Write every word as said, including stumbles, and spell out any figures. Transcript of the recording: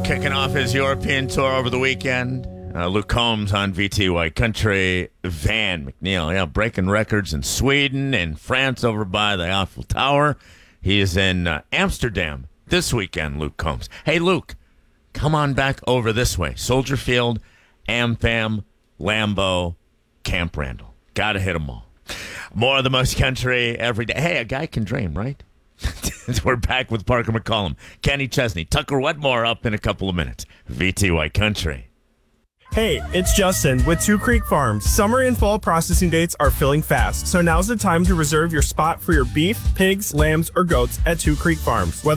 kicking off his European tour over the weekend. Uh, Luke Combs on V T Y Country. Van McNeil, yeah, breaking records in Sweden and France over by the Eiffel Tower. He is in uh, Amsterdam this weekend, Luke Combs. Hey, Luke, come on back over this way. Soldier Field, AmFam, Lambeau, Camp Randall. Got to hit them all. More of the most country every day. Hey, a guy can dream, right? We're back with Parker McCollum, Kenny Chesney, Tucker Wetmore up in a couple of minutes. V T Y Country. Hey, it's Justin with Two Creek Farms. Summer and fall processing dates are filling fast, so now's the time to reserve your spot for your beef, pigs, lambs, or goats at Two Creek Farms. Whether